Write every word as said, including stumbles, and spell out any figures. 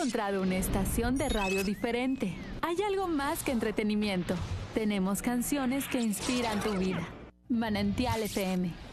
encontrado una estación de radio diferente. Hay algo más que entretenimiento. Tenemos canciones que inspiran tu vida. Manantial F M